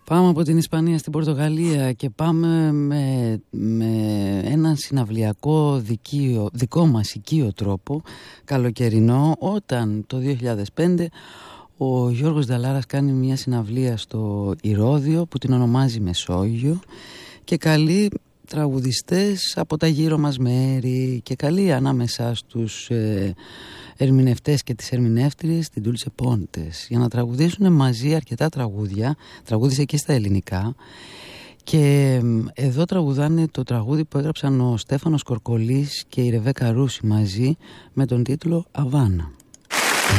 Πάμε από την Ισπανία στην Πορτογαλία και πάμε με έναν συναυλιακό δικό μας οικείο τρόπο, καλοκαιρινό, όταν το 2005 ο Γιώργος Νταλάρας κάνει μια συναυλία στο Ηρώδειο που την ονομάζει Μεσόγειο και καλεί τραγουδιστές από τα γύρω μας μέρη και καλεί ανάμεσα στους ερμηνευτές και τις ερμηνεύτριες την Ντούλτσε Πόντες για να τραγουδήσουν μαζί αρκετά τραγούδια. Τραγούδισε και στα ελληνικά και εδώ τραγουδάνε το τραγούδι που έγραψαν ο Στέφανος Κορκολής και η Ρεβέκα Ρούση μαζί με τον τίτλο Αβάνα.